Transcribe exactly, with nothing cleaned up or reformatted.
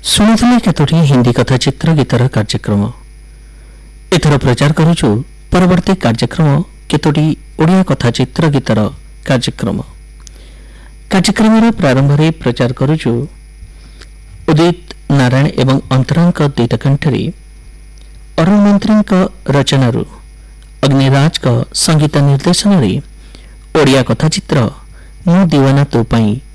ଶୁଣୁଥିଲେ କେତୋଟି ହିନ୍ଦୀ କଥା ଚିତ୍ର ଗୀତର କାର୍ଯ୍ୟକ୍ରମ। ଏଥର ପ୍ରଚାର କରୁଛୁ ପରବର୍ତ୍ତୀ କାର୍ଯ୍ୟକ୍ରମ କେତୋଟି ଓଡ଼ିଆ କଥା ଚିତ୍ର ଗୀତର କାର୍ଯ୍ୟକ୍ରମ। କାର୍ଯ୍ୟକ୍ରମର ପ୍ରାରମ୍ଭରେ ପ୍ରଚାର କରୁଛୁ ଉଦିତ ନାରାୟଣ ଏବଂ ଅନ୍ତରାଙ୍କ ଦୁଇଟା କଣ୍ଠରେ ଅରୁଣ ମନ୍ତ୍ରୀଙ୍କ ରଚନାରୁ ଅଗ୍ନିରାଜଙ୍କ ସଙ୍ଗୀତ ନିର୍ଦ୍ଦେଶନରେ ଓଡ଼ିଆ କଥା ଚିତ୍ର ମୁଁ ଦିୱାନା ତୋ ପାଇଁ